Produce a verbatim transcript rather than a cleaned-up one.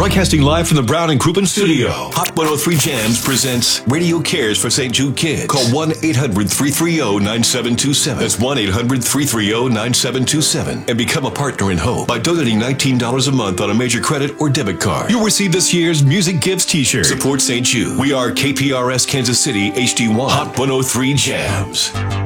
Broadcasting live from the Brown and Crouppen studio, Hot one oh three Jams presents Radio Cares for Saint Jude Kids. Call one eight hundred three three zero nine seven two seven. That's one eight hundred three three zero nine seven two seven. And become a partner in hope by donating nineteen dollars a month on a major credit or debit card. You'll receive this year's Music Gives t-shirt. Support Saint Jude. We are K P R S Kansas City H D one. Hot one oh three Jams.